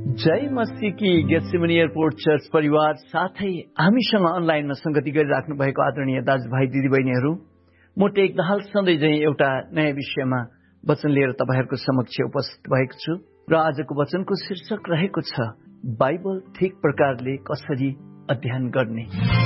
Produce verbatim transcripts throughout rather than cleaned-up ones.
जय मसीह की Gethsemane airport church परिवार साथै हामीसँग अनलाइनमा संगति गरिराख्नु भएको आदरणीय दाजुभाइ दिदीबहिनीहरू, म टेक दाहाल सधैँ झै एउटा नयाँ विषयमा वचन लिएर तपाईहरुको समक्ष उपस्थित भएको छु र आजको वचनको शीर्षक रहेको छ बाइबल ठीक प्रकारले कसरी अध्ययन गर्ने।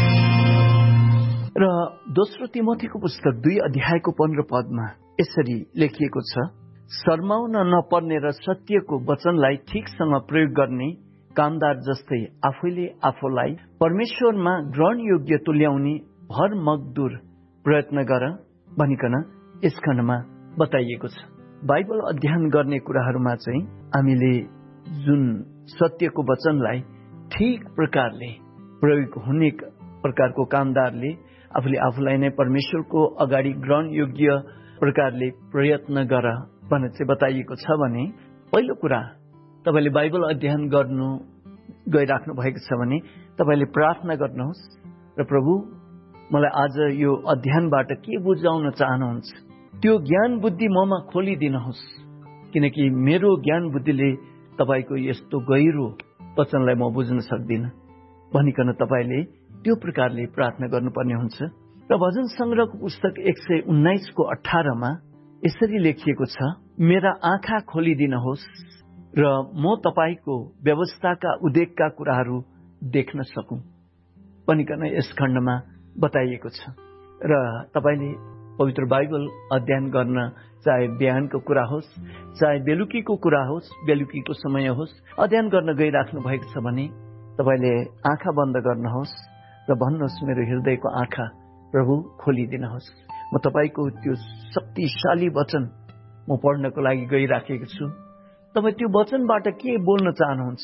र दोस्रो तिमोथीको पुस्तक दुई अध्यायको पन्ध्र पदमा यसरी लेखिएको छ, शर्माउन नपर्ने र सत्यको वचनलाई ठीकसँग प्रयोग गर्ने कामदार जस्तै आफैले आफूलाई परमेश्वरमा ग्रहण योग्य तुल्याउने भर मगदुर प्रयत्न गर भनिकन यस खण्डमा बताइएको छ। बाइबल अध्ययन गर्ने कुराहरूमा चाहिँ हामीले जुन सत्यको वचनलाई ठीक प्रकारले प्रयोग हुने प्रकारको कामदारले आफूले आफूलाई नै परमेश्वरको अगाडि ग्रहण योग्य प्रकारले प्रयत्न गर भनेर चाहिँ बताइएको छ भने, पहिलो कुरा तपाईले बाइबल अध्ययन गर्नु गइराख्नु भएको छ भने तपाईले प्रार्थना गर्नुहोस् र प्रभु मलाई आज यो अध्ययनबाट के बुझाउन चाहनुहुन्छ त्यो ज्ञान बुद्धि ममा खोलिदिनुहोस्, किनकि मेरो ज्ञान बुद्धिले तपाईको यस्तो गहिरो वचनलाई म बुझ्न सक्दिन भनिकन तपाईले त्यो प्रकारले प्रार्थना गर्नुपर्ने हुन्छ। र भजन संग्रहको पुस्तक एक सय उन्नाइस को अठारह मा यसरी लेखिएको छ, मेरा आँखा खोलिदिनुहोस् र म तपाईको व्यवस्थाका उद्देकका कुराहरू देख्न सकूं भनिकन यस खण्डमा बताइएको छ। र तपाईले पवित्र बाइबल अध्ययन गर्न चाहे बिहानको कुरा होस् चाहे बेलुकीको कुरा होस्, बेलुकीको समय होस्, अध्ययन गर्न गइराख्नु भएको छ भने तपाईले आँखा बन्द गर्नुहोस् र भन्नुहोस्, मेरो हृदयको आँखा प्रभु खोलिदिनुहोस्। म तपाईको त्यो शक्तिशाली वचन म पढ्नको लागि गइराखेको छु। तपाई त्यो वचनबाट के बोल्न चाहनुहुन्छ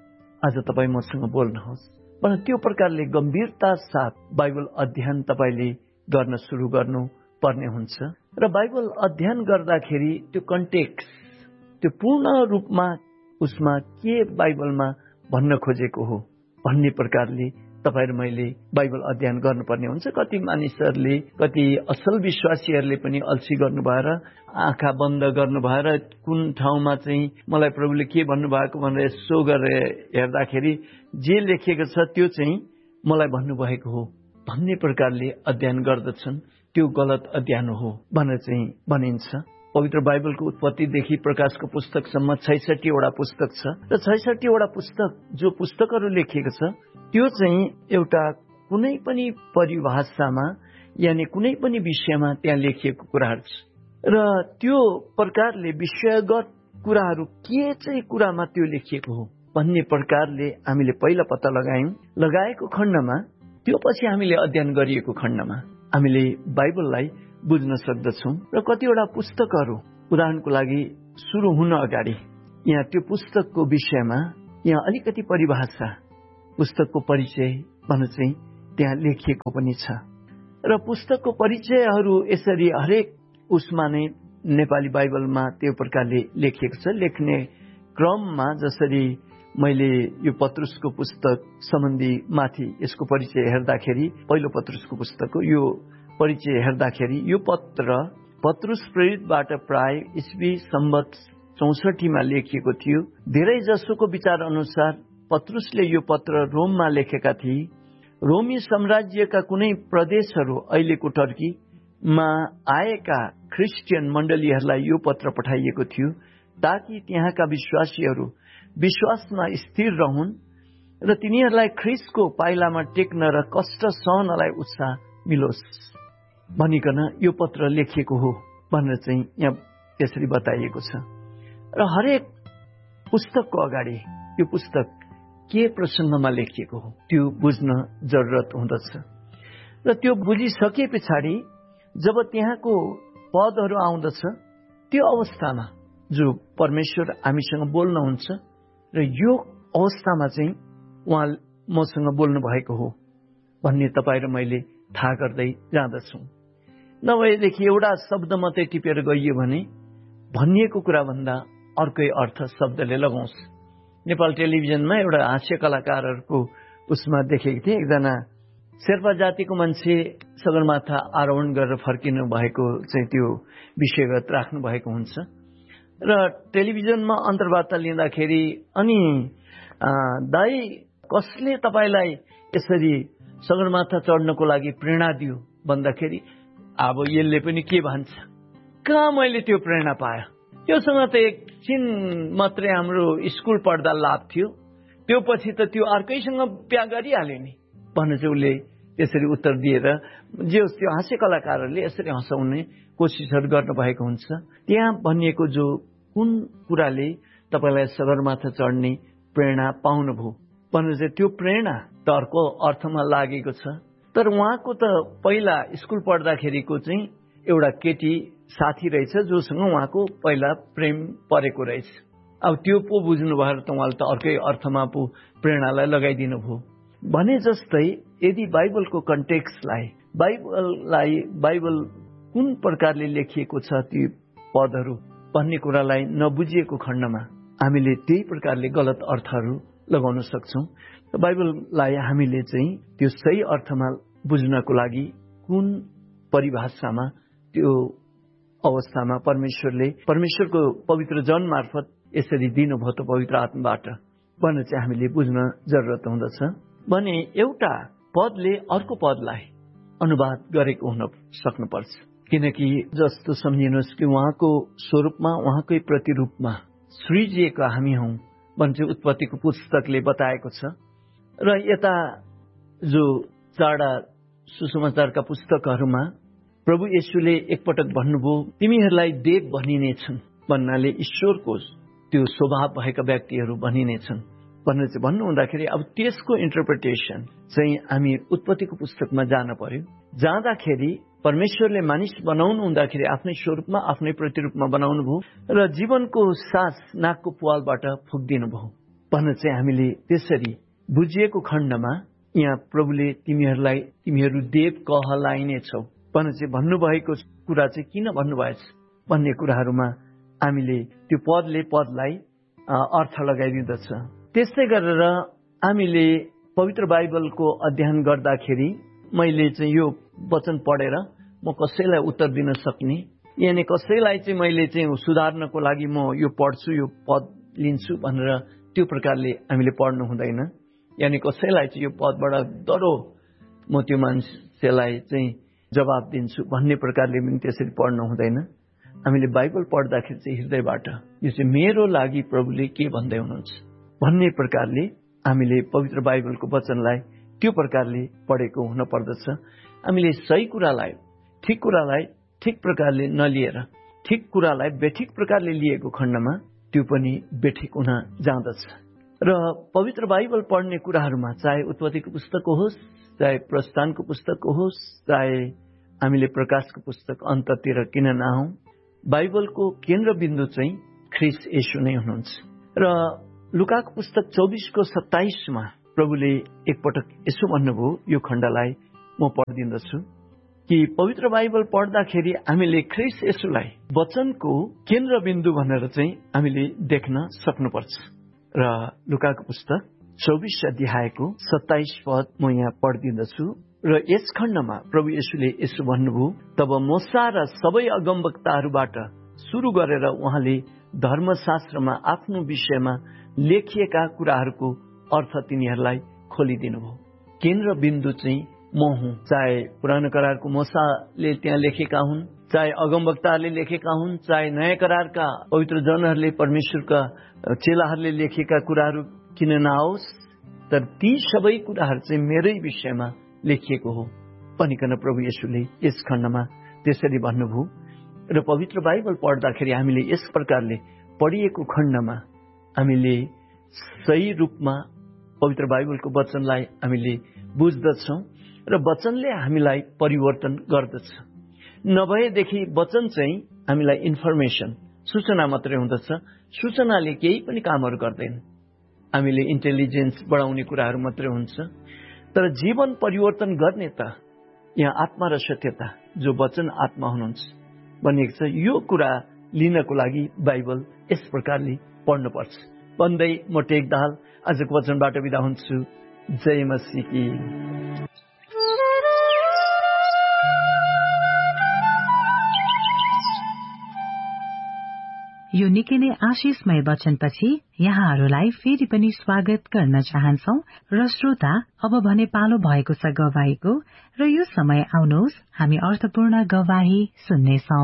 आज तपाई मसँग बोल्नुहोस् भने त्यो प्रकारले गम्भीरता साथ बाइबल अध्ययन तपाईले गर्न सुरु गर्नु पर्ने हुन्छ। र बाइबल अध्ययन गर्दाखेरि त्यो कन्टेक्स्ट, त्यो पूर्ण रूपमा उसमा के बाइबलमा भन्न खोजेको हो भन्ने प्रकारले तपाई र मैले बाइबल अध्ययन गर्नुपर्ने हुन्छ। कति मानिसहरूले, कति असल विश्वासीहरूले पनि अल्छी गर्नु भएर आँखा बन्द गर्नु भएर कुन ठाउँमा चाहिँ मलाई प्रभुले के भन्नुभएको भनेर यसो गरेर हेर्दाखेरि जे लेखिएको छ त्यो चाहिँ मलाई भन्नुभएको हो भन्ने प्रकारले अध्ययन गर्दछन्, त्यो गलत अध्ययन हो भनेर चाहिँ भनिन्छ। पवित्र बाइबलको उत्पत्तिदेखि प्रकाशको पुस्तकसम्म छैसठी वटा पुस्तक छ र छैसठी वटा पुस्तक जो पुस्तकहरू लेखिएको छ त्यो चाहिँ एउटा कुनै पनि परिभाषामा यानि कुनै पनि विषयमा त्यहाँ लेखिएको कुराहरू छ र त्यो प्रकारले विषयगत कुराहरू के चाहिँ कुरामा त्यो लेखिएको हो भन्ने प्रकारले हामीले पहिला पत्ता लगायौं। लगाएको खण्डमा त्यो पछि हामीले अध्ययन गरिएको खण्डमा हामीले बाइबललाई बुझ्न सक्दछौं। र कतिवटा पुस्तकहरू उदाहरणको लागि सुरु हुन अगाडि यहाँ त्यो पुस्तकको विषयमा यहाँ अलिकति परिभाषा, पुस्तकको परिचय भन्न चाहिँ त्यहाँ लेखिएको पनि छ। र पुस्तकको परिचयहरू यसरी हरेक उसमा नै नेपाली बाइबलमा त्यो प्रकारले लेखिएको छ। लेख्ने क्रममा जसरी मैले यो पत्रुसको पुस्तक सम्बन्धी माथि यसको परिचय हेर्दाखेरि, पहिलो पत्रुसको पुस्तकको यो परिचय हेर्दाखेरि यो पत्र पत्रुस प्रेरितबाट प्राय इस्वी सम्बत चौसठी मा लेखिएको थियो। धेरै जसोको विचार अनुसार पत्रुसले यो पत्र रोममा लेखेका थिए। रोमी साम्राज्यका कुनै प्रदेशहरू, अहिलेको टर्कीमा आएका ख्रिस्टियन मण्डलीहरूलाई यो पत्र पठाइएको थियो ताकि त्यहाँका विश्वासीहरू विश्वासमा स्थिर रहन् र तिनीहरूलाई ख्रिस्टको पाइलामा टेक्न र कष्ट सहनलाई उत्साह मिलोस् भनिकन यो पत्र लेखिएको हो भनेर चाहिँ यहाँ यसरी बताइएको छ। र हरेक पुस्तकको अगाडि यो पुस्तक के प्रसङ्गमा लेखिएको हो त्यो बुझ्न जरुरत हुँदछ। र त्यो बुझिसके पछाडि जब त्यहाँको पदहरू आउँदछ त्यो अवस्थामा जो परमेश्वर हामीसँग बोल्नुहुन्छ र यो अवस्थामा चाहिँ उहाँ मसँग बोल्नु भएको हो भन्ने तपाईँ र मैले थाहा गर्दै जाँदछौँ। नभएदेखि एउटा शब्द मात्रै टिपेर गइयो भने भनिएको कुरा भन्दा अर्कै अर्थ शब्दले लगाउँछ। नेपाल टेलिभिजनमा एउटा हास्य कलाकारहरूको उसमा देखेको थिएँ, एकजना शेर्पा जातिको मान्छे सगरमाथा आरोहण गरेर फर्किनु भएको चाहिँ त्यो विषयगत राख्नु भएको हुन्छ र टेलिभिजनमा अन्तर्वार्ता लिँदाखेरि अनि दाइ कसले तपाईँलाई यसरी सगरमाथा चढ्नको लागि प्रेरणा दियो भन्दाखेरि अब यसले पनि के भन्छ, कहाँ मैले त्यो प्रेरणा पाएँ, त्योसँग त एकछिन मात्रै हाम्रो स्कुल पढ्दा लाभ थियो, त्यो पछि त त्यो अर्कैसँग बिहा गरिहाल्यो नि भन्नु चाहिँ उसले त्यसरी उत्तर दिएर जे होस् त्यो हाँस्य कलाकारहरूले यसरी हँसाउने कोसिसहरू गर्नुभएको हुन्छ। त्यहाँ भनिएको जो कुन कुराले तपाईँलाई सगरमाथा चढ्ने प्रेरणा पाउनुभयो भन्नु चाहिँ त्यो प्रेरणा त अर्को अर्थमा लागेको छ। तर उहाँको त पहिला स्कुल पढ्दाखेरिको चाहिँ एउटा केटी साथी रहेछ जोसँग उहाँको पहिला प्रेम परेको रहेछ। अब त्यो पो बुझ्नु भएर त उहाँले त अर्कै अर्थमा पो प्रेरणालाई लगाइदिनु भयो भने जस्तै यदि बाइबलको कन्टेक्स्टलाई बाइबललाई बाइबल कुन प्रकारले लेखिएको छ ती पदहरू भन्ने कुरालाई नबुझिएको खण्डमा हामीले त्यही प्रकारले गलत अर्थहरू लगाउन सक्छौँ। बाइबललाई हामीले चाहिँ त्यो सही अर्थमा बुझ्नको लागि कुन परिभाषामा त्यो अवस्थामा परमेश्वरले परमेश्वरको पवित्र जन मार्फत यसरी दिनुभयो त पवित्र आत्माबाट भनेर चाहिँ हामीले बुझ्न जरुरत हुँदछ। भने एउटा पदले अर्को पदलाई अनुवाद गरेको हुन सक्नुपर्छ, किनकि जस्तो सम्झिनुहोस् कि उहाँको स्वरूपमा उहाँकै प्रतिरूपमा सृजिएका हामी हौं भन्छ उत्पत्तिको पुस्तकले बताएको छ। र यता जो चारवटा सुसमाचारका पुस्तकहरूमा प्रभु येशूले एकपटक भन्नुभयो तिमीहरूलाई देव भनिनेछन् भन्नाले ईश्वरको त्यो स्वभाव भएका व्यक्तिहरू भनिनेछन् भनेर चाहिँ भन्नु हुँदाखेरि अब त्यसको इन्टरप्रिटेसन चाहिँ हामी उत्पत्तिको पुस्तकमा जान पर्यो। जाँदाखेरि परमेश्वरले मानिस बनाउनु हुँदाखेरि आफ्नै स्वरूपमा आफ्नै प्रतिरूपमा बनाउनु भयो र जीवनको सास नाकको पुवालबाट फुक्दिनु भयो भनेर चाहिँ हामीले त्यसरी बुझिएको खण्डमा यहाँ प्रभुले तिमीहरूलाई तिमीहरू देव कहलाइनेछौ भनेर चाहिँ भन्नुभएको कुरा चाहिँ किन भन्नुभएछ भन्ने कुराहरूमा हामीले त्यो पदले पदलाई अर्थ लगाइदिँदछ। त्यस्तै गरेर हामीले पवित्र बाइबलको अध्ययन गर्दाखेरि मैले चाहिँ यो वचन पढेर म कसैलाई उत्तर दिन सक्ने, यानि कसैलाई चाहिँ मैले चाहिँ सुधार्नको लागि म यो पढ्छु यो पद लिन्छु भनेर त्यो प्रकारले हामीले पढ्नु हुँदैन। यानि कसैलाई चाहिँ यो पदबाट डरो म त्यो मान्छेलाई चाहिँ जवाब दिन्छु भन्ने प्रकारले पनि त्यसरी पढ्नु हुँदैन। हामीले बाइबल पढ्दाखेरि चाहिँ हृदयबाट यो चाहिँ मेरो लागि प्रभुले के भन्दै हुनुहुन्छ भन्ने प्रकारले हामीले पवित्र बाइबलको वचनलाई त्यो प्रकारले पढेको हुन पर्दछ। हामीले सही कुरालाई ठिक कुरालाई ठिक प्रकारले नलिएर ठिक कुरालाई बेठिक प्रकारले लिएको खण्डमा त्यो पनि बेठिक हुन जाँदछ। र पवित्र बाइबल पढ्ने कुराहरूमा चाहे उत्पत्तिको पुस्तकको होस्, चाहे प्रस्थानको पुस्तकको होस्, चाहे हामीले प्रकाशको पुस्तक अन्ततिर किन नहौं, बाइबलको केन्द्रबिन्दु चाहिँ ख्रीष्ट येशू नै हुनुहुन्छ। र लुकाको पुस्तक चौबिसको सत्ताइसमा प्रभुले एकपटक यसो भन्नुभयो, यो खण्डलाई म पढिदिन्दछु कि पवित्र बाइबल पढ्दाखेरि हामीले ख्रीष्ट येशूलाई वचनको केन्द्रबिन्दु भनेर चाहिँ हामीले देख्न सक्नुपर्छ। र लुकाको पुस्तक चौबिस अध्यायको सत्ताइस पद म यहाँ पढिदिन्दछु। र यस खण्डमा प्रभु येशूले यसो भन्नुभयो, तब मूसा र सबै अगमवक्ताहरूबाट सुरु गरेर उहाँले धर्मशास्त्रमा आफ्नो विषयमा लेखिएका कुराहरूको अर्थ तिनीहरूलाई खोलिदिनुभयो। केन्द्रबिन्दु चाहिँ म हुँ। चाहे पुरानो करारको मूसाले त्यहाँ लेखेका हुन्, चाहे अगमवक्ताहरूले लेखेका हुन्, चाहे नयाँ करारका पवित्र जनहरूले परमेश्वरका चेलाहरूले लेखेका कुराहरू किन नआओस्, तर ती सबै कुराहरू चाहिँ मेरै विषयमा लेखिएको हो भनिकन प्रभु येशूले यस खण्डमा त्यसरी भन्नुभयो। र पवित्र बाइबल पढ्दाखेरि हामीले यस प्रकारले पढिएको खण्डमा हामीले सही रूपमा पवित्र बाइबलको वचनलाई हामीले बुझ्दछौँ र वचनले हामीलाई परिवर्तन गर्दछ। नभएदेखि वचन चाहिँ हामीलाई इन्फर्मेसन सूचना मात्रै हुँदछ, सूचनाले केही पनि कामहरू गर्दैन। हामीले इन्टेलिजेन्स बढाउने कुराहरू मात्रै हुन्छ, तर जीवन परिवर्तन गर्ने त यहाँ आत्मा र सत्यता जो वचन आत्मा हुनुहुन्छ भनिएको छ। यो कुरा लिनको लागि बाइबल यस प्रकारले पढ्नुपर्छ भन्दै म टेकदाल आजको वचनबाट बिदा हुन्छु। जय मसीह की। यो निकै नै आशिषमय वचनपछि यहाँहरूलाई फेरि पनि स्वागत गर्न चाहन्छौ र श्रोता, अब भने पालो भएको छ गवाहीको र यो समय आउनुहोस् हामी अर्थपूर्ण गवाही सुन्नेछौ।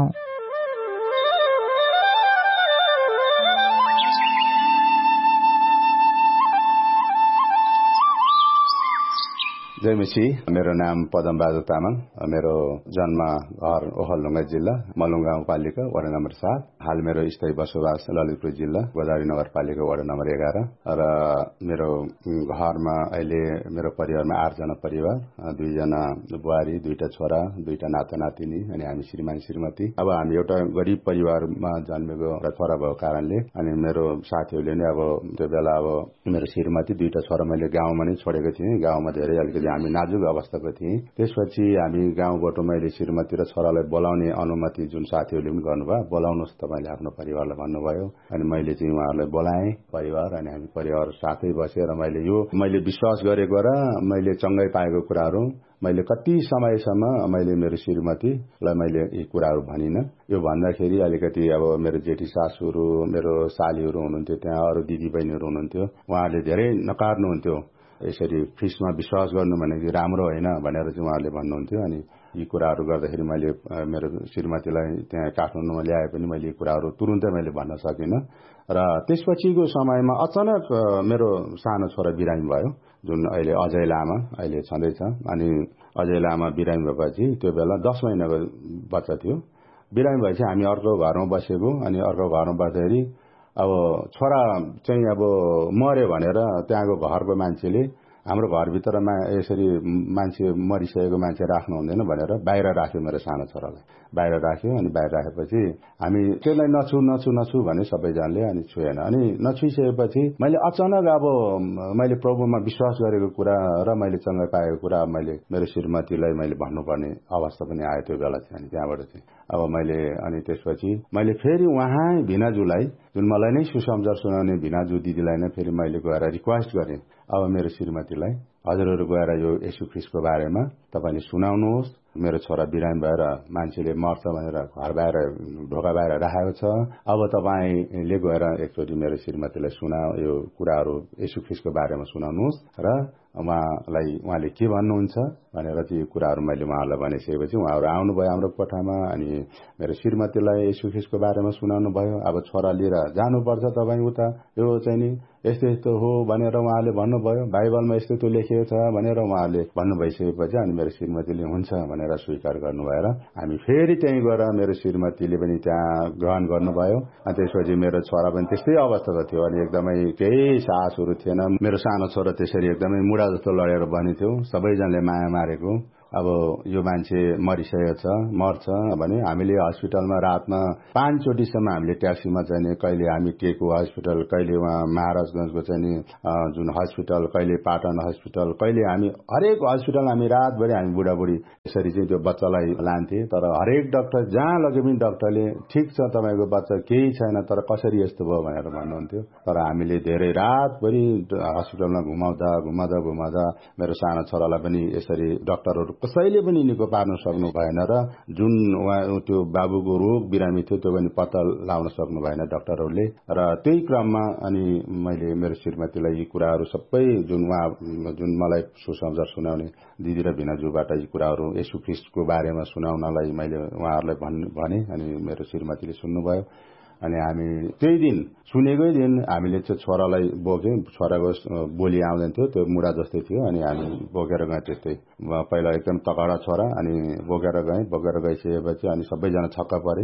जय मसीह। मेरो नाम पदम बहादुर तामाङ। मेरो जन्म घर ओखलढुङ्गा जिल्ला मलुङ गाउँपालिका वडा नम्बर सात। हाल मेरो स्थायी बसोबास ललितपुर जिल्ला गोदावरी नगरपालिका वडा नम्बर एघार। र मेरो घरमा अहिले मेरो परिवारमा आठजना परिवार, दुईजना बुहारी, दुईटा छोरा, दुईटा नाता नातिनी अनि हामी श्रीमान श्रीमती। अब हामी एउटा गरिब परिवारमा जन्मेको र छोरा भएको कारणले अनि मेरो साथीहरूले नै अब त्यो बेला अब मेरो श्रीमती दुईटा छोरा मैले गाउँमा नै छोडेको थिएँ। गाउँमा धेरै अलिकति हामी नाजुक अवस्थाको थियौँ। त्यसपछि हामी गाउँबाट मैले श्रीमती र छोरालाई बोलाउने अनुमति जुन साथीहरूले पनि गर्नुभयो, बोलाउनुहोस् तपाईँले आफ्नो परिवारलाई भन्नुभयो। अनि मैले चाहिँ उहाँहरूलाई बोलाएँ परिवार, अनि हामी परिवार साथै बसेर मैले यो मैले विश्वास गरेको र मैले चङ्गाई पाएको कुराहरू मैले कति समयसम्म मैले मेरो श्रीमतीलाई मैले यी कुराहरू भनिनँ। यो भन्दाखेरि अलिकति अब मेरो जेठी सासूहरू, मेरो सालीहरू हुनुहुन्थ्यो, त्यहाँ अरू दिदी बहिनीहरू हुनुहुन्थ्यो, उहाँहरूले धेरै नकार्नुहुन्थ्यो। यसरी ख्रिस्टमा विश्वास गर्नु भनेको राम्रो होइन भनेर चाहिँ उहाँहरूले भन्नुहुन्थ्यो। अनि यी कुराहरू गर्दाखेरि मैले मेरो श्रीमतीलाई त्यहाँ काठमाडौँमा ल्याए पनि मैले यी कुराहरू तुरुन्तै मैले भन्न सकिनँ। र त्यसपछिको समयमा अचानक मेरो सानो छोरा बिरामी भयो, जुन अहिले अजय लामा अहिले छँदैछ। अनि अजय लामा बिरामी भएपछि त्यो बेला दस महिनाको बच्चा थियो। बिरामी भएपछि हामी अर्को घरमा बसेको। अनि अर्को घरमा बस्दाखेरि अब छोरा चाहिँ अब मर्यो भनेर त्यहाँको घरको मान्छेले हाम्रो घरभित्रमा यसरी मान्छे मरिसकेको मान्छे राख्नु हुँदैन भनेर बाहिर राख्यो मेरो सानो छोरालाई, बाहिर राख्यो। अनि बाहिर राखेपछि हामी त्यसलाई नछु नछु नछु भने सबैजनाले, अनि छुएन। अनि नछुइसकेपछि मैले अचानक अब मैले प्रभुमा विश्वास गरेको कुरा र मैले चङ्गाई पाएको कुरा मैले मेरो श्रीमतीलाई मैले भन्नुपर्ने अवस्था पनि आयो त्यो बेला चाहिँ। अनि त्यहाँबाट चाहिँ अब मैले अनि त्यसपछि मैले फेरि उहाँ भिनाजुलाई, जुन मलाई नै सुसमाचार सुनाउने भिनाजु दिदीलाई नै फेरि मैले गएर रिक्वेस्ट गरेँ, अब मेरो श्रीमतीलाई हजुरहरू गएर यो येशू ख्रिस्टको बारेमा तपाईँले सुनाउनुहोस्। मेरो छोरा बिरामी भएर मान्छेले मर्छ भनेर घर बाहिर ढोका बाहिर राखेको छ। अब तपाईँले गएर एकचोटि मेरो श्रीमतीलाई सुना यो कुराहरू येशू ख्रिस्टको बारेमा सुनाउनुहोस् र उहाँलाई उहाँले के भन्नुहुन्छ भनेर चाहिँ यो कुराहरू मैले उहाँहरूलाई भनिसकेपछि उहाँहरू आउनुभयो हाम्रो कोठामा। अनि मेरो श्रीमतीलाई येशू ख्रिस्टको बारेमा सुनाउनु भयो। अब छोरा लिएर जानुपर्छ तपाईँ उता, यो चाहिँ नि यस्तो यस्तो हो भनेर उहाँले भन्नुभयो, बाइबलमा यस्तो यस्तो लेखिएको छ भनेर उहाँले भन्नु भइसकेपछि अनि मेरो श्रीमतीले हुन्छ भनेर स्वीकार गर्नुभयो र हामी फेरि त्यहीँ गएर मेरो श्रीमतीले पनि त्यहाँ ग्रहण गर्नुभयो। अनि त्यसपछि मेरो छोरा पनि त्यस्तै अवस्थाको थियो। अनि एकदमै केही साहसहरू थिएन। मेरो सानो छोरा त्यसरी एकदमै मुढा जस्तो लडेर बनिथ्यो, सबैजनाले माया मारेको। अब यो मान्छे मरिसकेको छ, मर्छ भने हामीले हस्पिटलमा रातमा पाँचचोटिसम्म हामीले ट्याक्सीमा चाहिँ कहिले हामी टेकु हस्पिटल, कहिले उहाँ महाराजगंजको चाहिँ जुन हस्पिटल, कहिले पाटन हस्पिटल, कहिले हामी हरेक हस्पिटल हामी रातभरि हामी बुढाबुढी यसरी चाहिँ त्यो बच्चालाई लान्थे। तर हरेक डाक्टर जहाँ लगे पनि डाक्टरले ठिक छ तपाईँको बच्चा केही छैन तर कसरी यस्तो भयो भनेर भन्नुहुन्थ्यो। तर हामीले धेरै रातभरि हस्पिटलमा घुमाउँदा घुमाउँदा घुमाउँदा मेरो सानो छोरालाई पनि यसरी डाक्टरहरू कसैले पनि निको पार्न सक्नु भएन र जुन उहाँ त्यो बाबुको रोग बिरामी थियो त्यो पनि पत्ता लाउन सक्नु भएन डाक्टरहरूले। र त्यही क्रममा अनि मैले मेरो श्रीमतीलाई यी कुराहरू सबै जुन उहाँ जुन मलाई सुसमाचार सुनाउने दिदी र भिनाजुबाट यी कुराहरू येशू ख्रिस्टको बारेमा सुनाउनलाई मैले उहाँहरूलाई भने। अनि मेरो श्रीमतीले सुन्नुभयो। अनि हामी त्यही दिन सुनेकै दिन हामीले चाहिँ छोरालाई बोक्यौँ। छोराको बोली आउँदैन थियो, त्यो मुढा जस्तै थियो। अनि हामी बोकेर गयौँ। त्यस्तै पहिला एकदम तगडा छोरा, अनि बोकेर गएँ। बोकेर गइसकेपछि अनि सबैजना छक्क परे।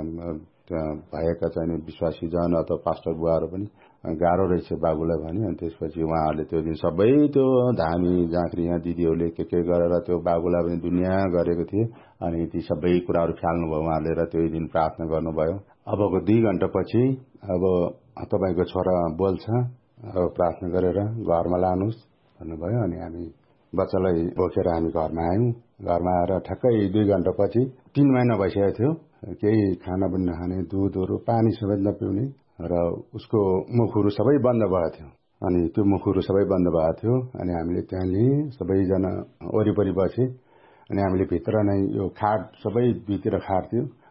त्यहाँ भएका चाहिँ विश्वासीजन अथवा पास्टर बुवाहरू पनि गाह्रो रहेछ बाबुलाई भने। अनि त्यसपछि उहाँहरूले त्यो दिन सबै त्यो धामी झाँक्री यहाँ दिदीहरूले के के गरेर त्यो बाबुलाई पनि दुनियाँ गरेको थिए। अनि ती सबै कुराहरू फ्याल्नुभयो उहाँहरूले र त्यो दिन प्रार्थना गर्नुभयो। अबको दुई घण्टा पछि अब तपाईँको छोरा बोल्छ, अब प्रार्थना गरेर घरमा लानुहोस् भन्नुभयो। अनि हामी बच्चालाई बोकेर हामी घरमा आयौँ। घरमा आएर ठ्याक्कै दुई घण्टा पछि तीन महिना भइसकेको थियो। केही खाना पनि नखाने, दुधहरू पानी समेत नपिउने र उसको मुखहरू सबै बन्द भएको थियो। अनि त्यो मुखहरू सबै बन्द भएको थियो। अनि हामीले त्यहाँ लिएँ, सबैजना वरिपरि बसे। अनि हामीले भित्र नै यो खाट सबै दुईतिर खाट थियो।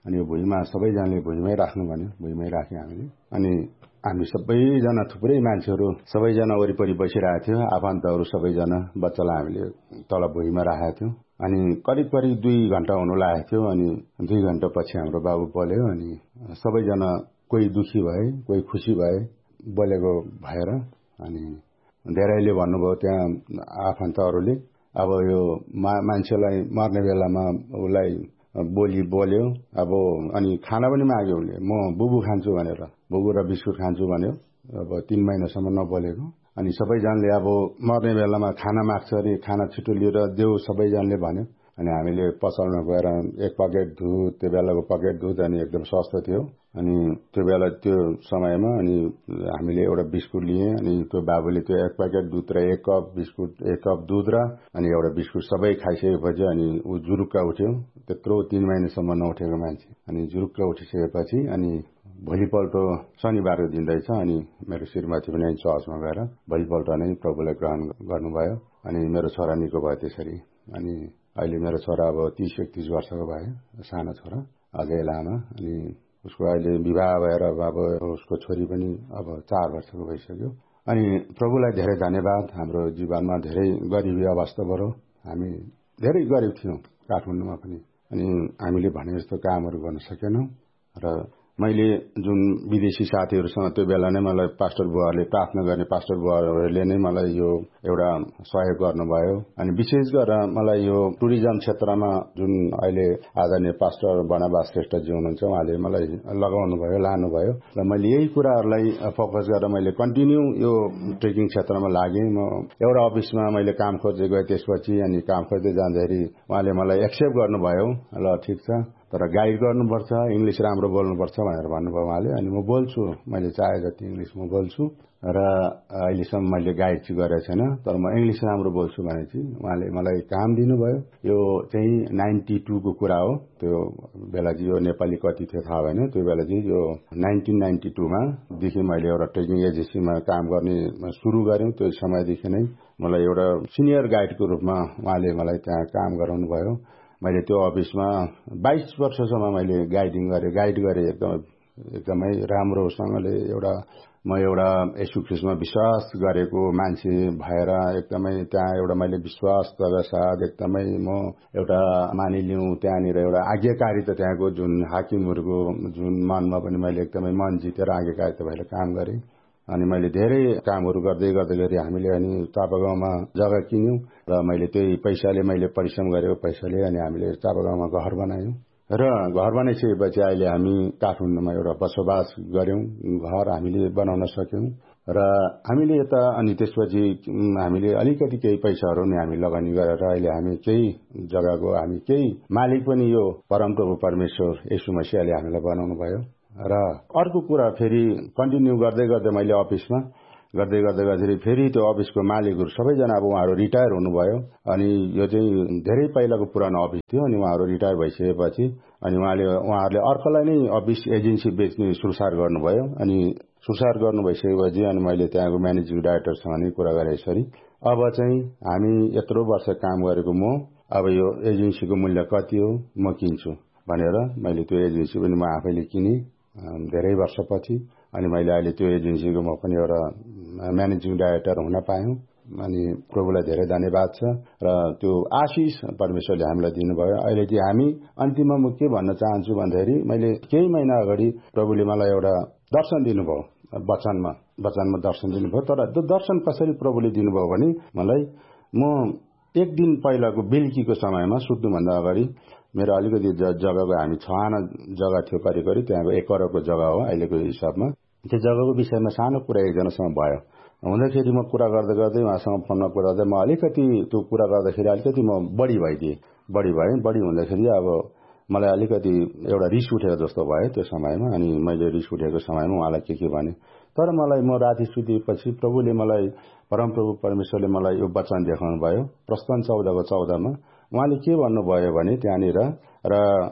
अनि यो भुइँमा सबैजनाले भुइँमै राख्नु भन्यो, भुइँमै राख्यौँ हामीले। अनि हामी सबैजना थुप्रै मान्छेहरू सबैजना वरिपरि बसिरहेको थियो, आफन्तहरू सबैजना बच्चालाई हामीले तल भुइँमा राखेको थियौँ। अनि करिब करिब दुई घण्टा हुनु लागेको थियो। अनि दुई घण्टा पछि हाम्रो बाबु बोल्यो। अनि सबैजना कोही दुखी भए, कोही खुसी भए, बोलेको भएर। अनि धेरैले भन्नुभयो त्यहाँ आफन्तहरूले, अब यो मा मान्छेलाई मर्ने बेलामा उसलाई बोली बोल्यो। अब अनि खाना पनि माग्यो उसले, म बुबु खान्छु भनेर, बुबु र बिस्कुट खान्छु भन्यो। अब तीन महिनासम्म नबोलेको। अनि सबैजनाले अब मर्ने बेलामा खाना माग्छ अरे, खाना छिटो लिएर देऊ सबैजनाले भन्यो। अनि हामीले पसलमा गएर एक पकेट दुध, त्यो बेलाको पकेट दुध अनि एकदम सस्तो थियो। अनि त्यो बेला त्यो समयमा अनि हामीले एउटा बिस्कुट लिए। अनि त्यो बाबुले त्यो एक प्याकेट दुध र एक कप बिस्कुट, एक कप दुध र अनि एउटा बिस्कुट सबै खाइसकेपछि अनि ऊ जुरुक्क उठ्यो। त्यत्रो तीन महिनासम्म नउठेको मान्छे अनि जुरुक्क उठिसकेपछि अनि भोलिपल्ट शनिबारको दिन रहेछ। अनि मेरो श्रीमती पनि चर्चमा गएर भोलिपल्ट नै प्रभुलाई ग्रहण गर्नुभयो। अनि मेरो छोरा निको भयो त्यसरी। अनि अहिले मेरो छोरा अब तीस एकतीस वर्षको भयो, सानो छोरा अजय लामा। अनि उसको अहिले विवाह भएर अब उसको छोरी पनि अब चार वर्षको भइसक्यो। अनि प्रभुलाई धेरै धन्यवाद। हाम्रो जीवनमा धेरै गरिबी अवस्थाबाट हामी धेरै गरिब थियौँ काठमाडौँमा पनि। अनि हामीले भने जस्तो कामहरू गर्न सकेनौँ। र मैले जुन विदेशी साथीहरूसँग त्यो बेला नै मलाई पास्टर बुवाहरूले प्रार्थना गर्ने पास्टर बुवाहरूले नै मलाई यो एउटा सहयोग गर्नुभयो। अनि विशेष गरेर मलाई यो टुरिज्म क्षेत्रमा जुन अहिले आदरणीय पास्टर बनाबास श्रेष्ठजी हुनुहुन्छ, उहाँले मलाई लगाउनु भयो, लानुभयो। र मैले यही कुराहरूलाई फोकस गरेर मैले कन्टिन्यू यो ट्रेकिङ क्षेत्रमा लागेँ। म एउटा अफिसमा मैले काम खोज्दै गएँ। त्यसपछि अनि काम खोज्दै जाँदाखेरि उहाँले मलाई एक्सेप्ट गर्नुभयो। ल ठिक छ, तर गाइड गर्नुपर्छ, इङ्ग्लिस राम्रो बोल्नुपर्छ भनेर भन्नुभयो उहाँले। अनि म बोल्छु, मैले चाहे जति इङ्ग्लिस म बोल्छु र अहिलेसम्म मैले गाइड चाहिँ गरेको छैन, तर म इङ्ग्लिस राम्रो बोल्छु भने चाहिँ उहाँले मलाई काम दिनुभयो। यो चाहिँ नाइन्टी टूको कुरा हो। त्यो बेला चाहिँ यो नेपाली कति थियो थाहा भएन। त्यो बेला चाहिँ यो नाइन्टिन नाइन्टी टूमा देखि मैले एउटा ट्रेकिङ एजेन्सीमा काम गर्ने सुरु गरेँ। त्यो समयदेखि नै मलाई एउटा सिनियर गाइडको रूपमा उहाँले मलाई त्यहाँ काम गराउनु भयो। मैले त्यो अफिसमा बाइस वर्षसम्म मैले गाइडिङ गरेँ गाइड गरेँ एकदम एकदमै राम्रोसँगले। एउटा म एउटा यीशु ख्रीष्टमा विश्वास गरेको मान्छे भएर एकदमै त्यहाँ एउटा मैले विश्वासका साथ एकदमै म एउटा मानिलिउँ त्यहाँनिर एउटा आज्ञाकारिता त्यहाँको जुन हाकिमहरूको जुन मनमा पनि मैले एकदमै मन जितेर आज्ञाकारिता भएर काम गरेँ। अनि मैले धेरै कामहरू गर्दै गर्दै गरी हामीले अनि चापागाउँमा जग्गा किन्यौँ र मैले त्यही पैसाले मैले परिश्रम गरेको पैसाले अनि हामीले चापागाउँमा घर बनायौँ। र घर बनाइसकेपछि अहिले हामी काठमाडौँमा एउटा बसोबास गर्यौँ, घर हामीले बनाउन सक्यौँ। र हामीले यता अनि त्यसपछि हामीले अलिकति केही पैसाहरू नि हामी लगानी गरेर अहिले हामी केही जग्गाको हामी केही मालिक पनि यो परमप्रभु परमेश्वर यीशु मसीहले हामीलाई बनाउनु भयो। र अर्को कुरा फेरि कन्टिन्यू गर्दै गर्दै मैले अफिसमा गर्दै गर्दै गर्दै फेरि त्यो अफिसको मालिकहरू सबैजना अब उहाँहरू रिटायर हुनुभयो। अनि यो चाहिँ धेरै पहिलाको पुरानो अफिस थियो। अनि उहाँहरू रिटायर भइसकेपछि अनि उहाँले उहाँहरूले अर्कोलाई नै अफिस एजेन्सी बेच्ने सुरसार गर्नुभयो। अनि सुरसार गर्नु भइसकेपछि अनि मैले त्यहाँको म्यानेजिङ डाइरेक्टरसँग नै कुरा गरेँ यसरी, अब चाहिँ हामी यत्रो वर्ष काम गरेको म अब यो एजेन्सीको मूल्य कति हो म किन्छु भनेर मैले त्यो एजेन्सी पनि म आफैले किनेँ धेरै वर्षपछि। अनि मैले अहिले त्यो एजेन्सीको म पनि एउटा म्यानेजिङ डाइरेक्टर हुन पाएँ। अनि प्रभुलाई धेरै धन्यवाद छ। र त्यो आशिष परमेश्वरले हामीलाई दिनुभयो। अहिले चाहिँ हामी अन्तिममा म के भन्न चाहन्छु भन्दाखेरि मैले केही महिना अगाडि प्रभुले मलाई एउटा दर्शन दिनुभयो, वचनमा वचनमा दर्शन दिनुभयो। तर त्यो दर्शन कसरी प्रभुले दिनुभयो भने मलाई म एक दिन पहिलाको बेलुकीको समयमा सुत्नुभन्दा अगाडि मेरो अलिकति जग्गाको हामी छ आना जग्गा थियो करिब करिब, त्यहाँको एक करोडको जग्गा हो अहिलेको हिसाबमा। त्यो जग्गाको विषयमा सानो कुरा एकजनासँग भयो। हुँदाखेरि म कुरा गर्दै गर्दै उहाँसँग फोनमा कुरा गर्दै म अलिकति त्यो कुरा गर्दाखेरि अलिकति म बढी भइदिएँ बढी भएँ बढी हुँदाखेरि अब मलाई अलिकति एउटा रिस उठेको जस्तो भयो त्यो समयमा। अनि मैले रिस उठेको समयमा उहाँलाई के के भने, तर मलाई म राति सुतेपछि प्रभुले मलाई परमप्रभु परमेश्वरले मलाई यो वचन देखाउनु भयो प्रस्थान चौधको चौधमा। उहाँले के भन्नुभयो भने त्यहाँनिर, र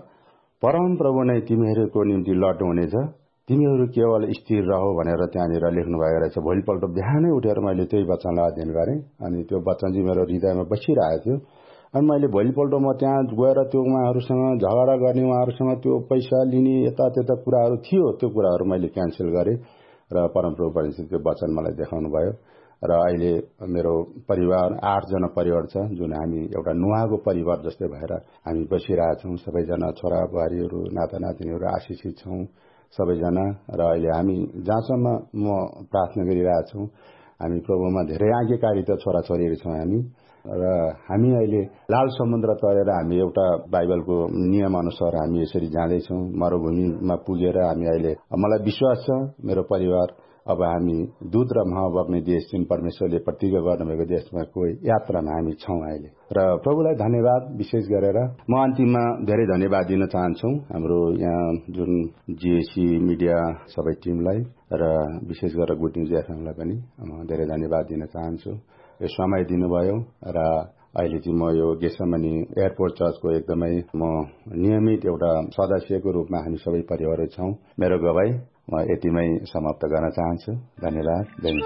परमप्रभु नै तिमीहरूको निम्ति लड्नु हुनेछ, तिमीहरू केवल स्थिर रहो भनेर त्यहाँनिर लेख्नु भएको रहेछ। भोलिपल्ट बिहानै उठेर मैले त्यही वचनलाई अध्ययन गरेँ। अनि त्यो वचन चाहिँ मेरो हृदयमा बसिरहेको थियो। अनि मैले भोलिपल्ट म त्यहाँ गएर त्यो उहाँहरूसँग झगडा गर्ने, उहाँहरूसँग त्यो पैसा लिने यता त्यता कुराहरू थियो, त्यो कुराहरू मैले क्यान्सल गरेँ र परमप्रभु परमेश्वरले त्यो वचन मलाई देखाउनु भयो। र अहिले मेरो परिवार आठजना परिवार छ, जुन हामी एउटा नुहाको परिवार जस्तै भएर हामी बसिरहेछौँ। सबैजना छोरा बुहारीहरू नाता नातिनीहरू आशिषित छौँ सबैजना। र अहिले हामी जहाँसम्म म प्रार्थना गरिरहेछौँ, हामी प्रभुमा धेरै आज्ञाकारिता छोराछोरीहरू छौँ हामी। र हामी अहिले लाल समुद्र तरेर हामी एउटा बाइबलको नियम अनुसार हामी यसरी जाँदैछौँ। मरुभूमिमा पुगेर हामी अहिले, मलाई विश्वास छ मेरो परिवार अब हामी दूध र मह बग्ने देश जुन परमेश्वरले प्रतिज्ञा गर्नुभएको देशमा कोही यात्रामा हामी छौँ अहिले। र प्रभुलाई धन्यवाद विशेष गरेर म अन्तिममा धेरै धन्यवाद दिन चाहन्छु हाम्रो यहाँ जुन जिएसी मिडिया सबै टिमलाई र विशेष गरेर गुड न्युज एफएमलाई पनि म धेरै धन्यवाद दिन चाहन्छु। यो समय दिनुभयो र अहिले चाहिँ म यो गेसमनी एयरपोर्ट चर्चको एकदमै म नियमित एउटा सदस्यको रूपमा हामी सबै परिवारहरू छौँ। मेरो गवाई म यतिमै समाप्त गर्न चाहन्छु। धन्यवाद।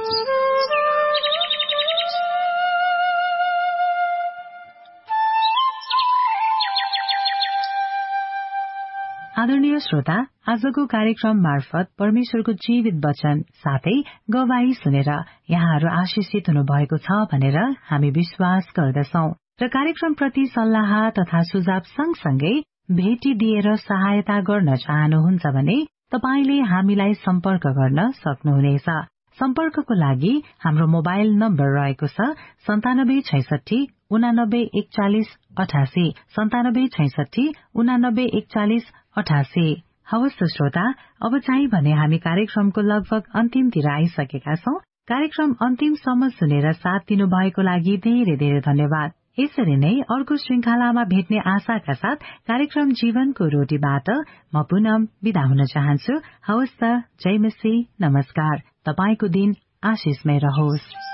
आदरणीय श्रोता, आजको कार्यक्रम मार्फत परमेश्वरको जीवित वचन साथै गवाही सुनेर यहाँहरू आशिषित हुनु भएको छ भनेर हामी विश्वास गर्दछौ र कार्यक्रम प्रति सल्लाह तथा सुझाव सँगसँगै भेटी दिएर सहायता गर्न चाहनुहुन्छ भने तपाईले हामीलाई सम्पर्क गर्न सक्नुहुनेछ। सम्पर्कको लागि हाम्रो मोबाइल नम्बर रहेको छ सन्तानब्बे छैसठी उनानब्बे एकचालिस अठासी सन्तानब्बे छैसठी उनानब्बे एकचालिस अठासी। हवस् त श्रोता, अब चाहिँ भने हामी कार्यक्रमको लगभग अन्तिमतिर आइसकेका छौं। कार्यक्रम अन्तिमसम्म सुनेर साथ दिनु भएको लागि धेरै धेरै धन्यवाद। यसरी नै अर्को श्रृंखलामा भेट्ने आशाका साथ कार्यक्रम जीवनको रोटीबाट म पुनम बिदा हुन चाहन्छु। हवस् त, जय मसीह, नमस्कार। तपाईको दिन आशिषमय रहोस्।